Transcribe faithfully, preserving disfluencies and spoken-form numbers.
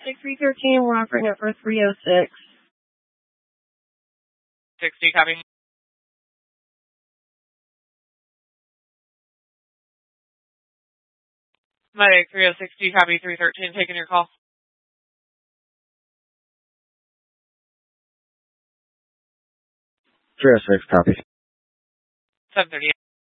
six three one three, we're offering it for three oh six. sixty, copy. Medic three oh six, copy, three thirteen, taking your call. three oh six, copy. seven thirty-eight.